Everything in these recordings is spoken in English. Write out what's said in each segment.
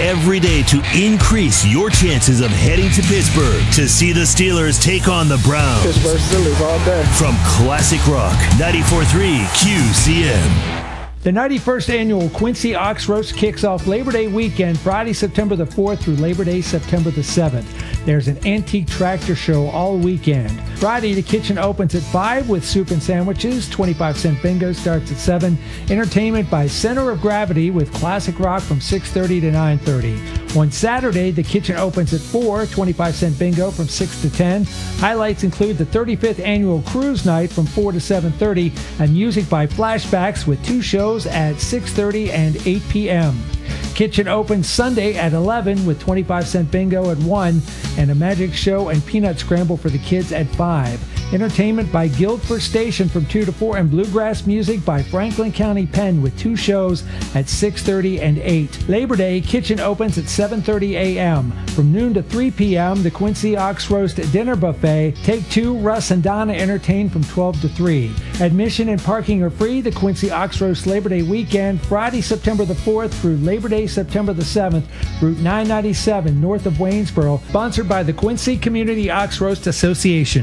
every day to increase your chances of heading to Pittsburgh to see the Steelers take on the Browns. Pittsburgh Steelers all day. From Classic Rock 94.3 QCM. The 91st Annual Quincy Ox Roast kicks off Labor Day weekend, Friday, September the 4th through Labor Day, September the 7th. There's an antique tractor show all weekend. Friday, the kitchen opens at 5 with soup and sandwiches. 25-cent bingo starts at 7. Entertainment by Center of Gravity with classic rock from 6:30 to 9:30. On Saturday, the kitchen opens at 4. 25-cent bingo from 6 to 10. Highlights include the 35th Annual Cruise Night from 4 to 7:30 and music by Flashbacks with 2 shows at 6:30 and 8 p.m. Kitchen opens Sunday at 11 with 25-cent bingo at 1 and a magic show and peanut scramble for the kids at 5. Entertainment by Guildford Station from 2 to 4 and bluegrass music by Franklin County Penn with 2 shows at 6:30 and 8. Labor Day, kitchen opens at 7:30 a.m. From noon to 3 p.m., the Quincy Ox Roast Dinner Buffet. Take 2, Russ and Donna entertain from 12 to 3. Admission and parking are free. The Quincy Ox Roast Labor Day weekend, Friday, September the 4th through Labor Day, September the 7th, Route 997 north of Waynesboro, sponsored by the Quincy Community Ox Roast Association.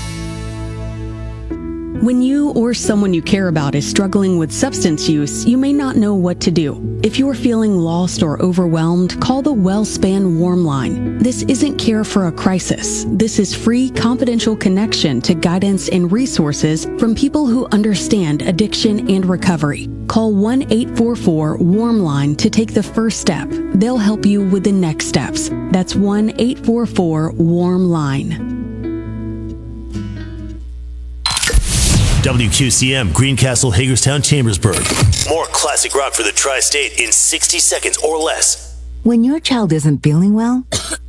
When you or someone you care about is struggling with substance use, you may not know what to do. If you're feeling lost or overwhelmed, call the WellSpan Warm Line. This isn't care for a crisis. This is free, confidential connection to guidance and resources from people who understand addiction and recovery. Call 1-844-WARM-LINE to take the first step. They'll help you with the next steps. That's 1-844-WARM-LINE. WQCM, Greencastle, Hagerstown, Chambersburg. More classic rock for the tri-state in 60 seconds or less. When your child isn't feeling well,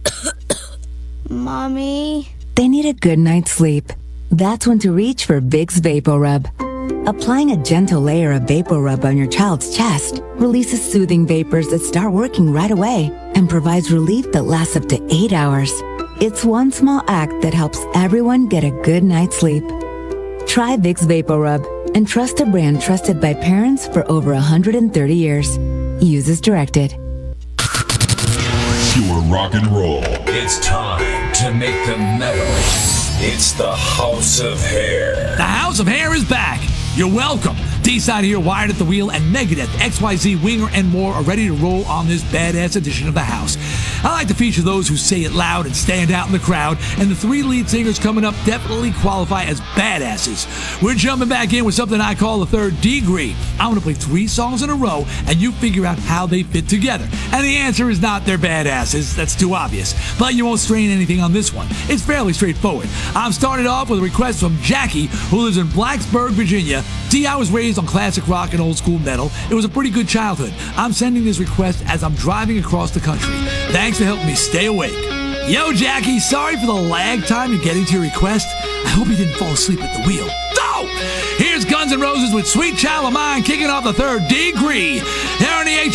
Mommy, they need a good night's sleep. That's when to reach for Vicks VapoRub. Applying a gentle layer of VapoRub on your child's chest releases soothing vapors that start working right away and provides relief that lasts up to 8 hours. It's one small act that helps everyone get a good night's sleep. Try Vicks VapoRub and trust a brand trusted by parents for over 130 years. Use as directed. Pure rock and roll. It's time to make the metal. It's the House of Hair. The House of Hair is back. You're welcome. D-Side here, Wired at the Wheel, and Megadeth, XYZ, Winger, and more are ready to roll on this badass edition of the house. I like to feature those who say it loud and stand out in the crowd, and the 3 lead singers coming up definitely qualify as badasses. We're jumping back in with something I call the third degree. I'm going to play 3 songs in a row, and you figure out how they fit together. And the answer is not they're badasses. That's too obvious. But you won't strain anything on this one. It's fairly straightforward. I'm started off with a request from Jackie, who lives in Blacksburg, Virginia. See, I was raised on classic rock and old school metal. It was a pretty good childhood. I'm sending this request as I'm driving across the country. Thanks for helping me stay awake. Yo, Jackie, sorry for the lag time in getting to your request. I hope you didn't fall asleep at the wheel. No! Here's Guns N' Roses with Sweet Child of Mine kicking off the third degree. Here on the